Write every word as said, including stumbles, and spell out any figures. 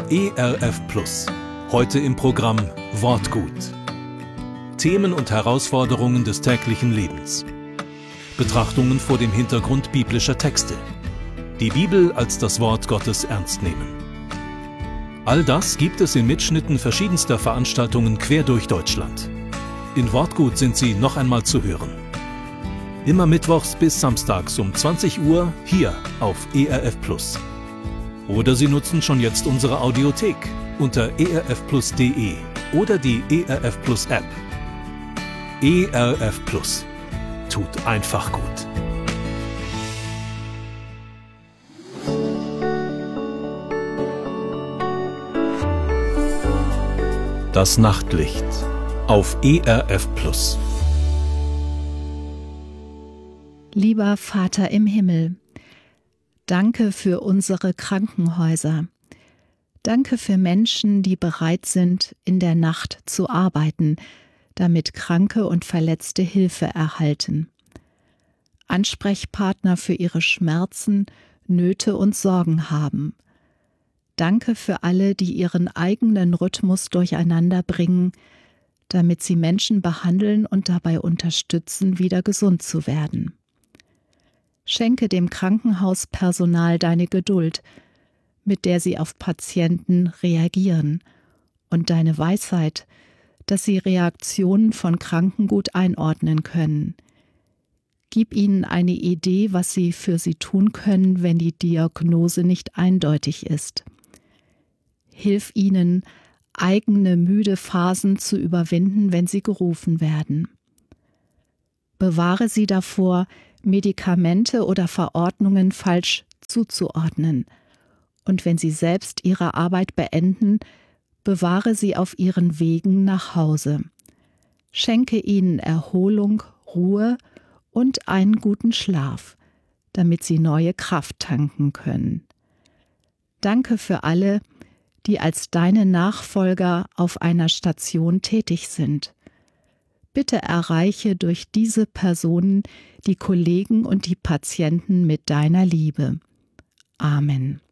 E R F Plus. Heute im Programm Wortgut. Themen und Herausforderungen des täglichen Lebens. Betrachtungen vor dem Hintergrund biblischer Texte. Die Bibel als das Wort Gottes ernst nehmen. All das gibt es in Mitschnitten verschiedenster Veranstaltungen quer durch Deutschland. In Wortgut sind sie noch einmal zu hören. Immer mittwochs bis samstags um zwanzig Uhr hier auf E R F Plus. Oder Sie nutzen schon jetzt unsere Audiothek unter e r f plus punkt d e oder die E R F Plus App. E R F Plus. Tut einfach gut. Das Nachtlicht auf E R F Plus. Lieber Vater im Himmel, danke für unsere Krankenhäuser. Danke für Menschen, die bereit sind, in der Nacht zu arbeiten, damit Kranke und Verletzte Hilfe erhalten. Ansprechpartner für ihre Schmerzen, Nöte und Sorgen haben. Danke für alle, die ihren eigenen Rhythmus durcheinander bringen, damit sie Menschen behandeln und dabei unterstützen, wieder gesund zu werden. Schenke dem Krankenhauspersonal deine Geduld, mit der sie auf Patienten reagieren, und deine Weisheit, dass sie Reaktionen von Kranken gut einordnen können. Gib ihnen eine Idee, was sie für sie tun können, wenn die Diagnose nicht eindeutig ist. Hilf ihnen, eigene müde Phasen zu überwinden, wenn sie gerufen werden. Bewahre sie davor, Medikamente oder Verordnungen falsch zuzuordnen. Und wenn sie selbst ihre Arbeit beenden, bewahre sie auf ihren Wegen nach Hause. Schenke ihnen Erholung, Ruhe und einen guten Schlaf, damit sie neue Kraft tanken können. Danke für alle, die als deine Nachfolger auf einer Station tätig sind. Bitte erreiche durch diese Personen die Kollegen und die Patienten mit deiner Liebe. Amen.